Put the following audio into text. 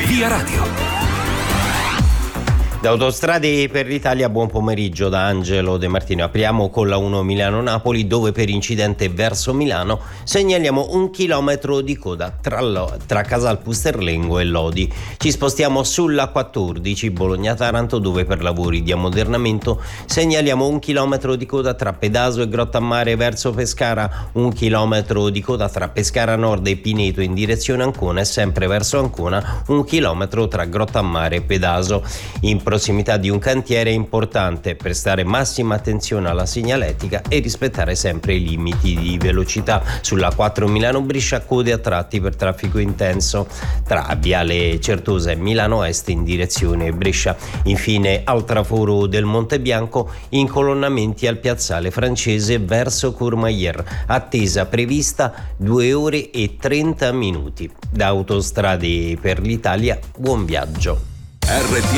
Via Radio. Da Autostrade per l'Italia, buon pomeriggio da Angelo De Martino. Apriamo con la 1 Milano-Napoli, dove per incidente verso Milano segnaliamo 1 chilometro di coda tra Casal Pusterlengo e Lodi. Ci spostiamo sulla 14 Bologna-Taranto, dove per lavori di ammodernamento segnaliamo 1 chilometro di coda tra Pedaso e Grottammare verso Pescara, 1 chilometro di coda tra Pescara Nord e Pineto in direzione Ancona, e sempre verso Ancona 1 chilometro tra Grottammare e Pedaso. In prossimità di un cantiere è importante prestare massima attenzione alla segnaletica e rispettare sempre i limiti di velocità. Sulla 4 Milano-Brescia, code a tratti per traffico intenso tra Viale Certosa e Milano Est in direzione Brescia. Infine al traforo del Monte Bianco, incolonnamenti al piazzale Francese verso Courmayeur, attesa prevista 2 ore e 30 minuti. Da Autostrade per l'Italia, buon viaggio. RTL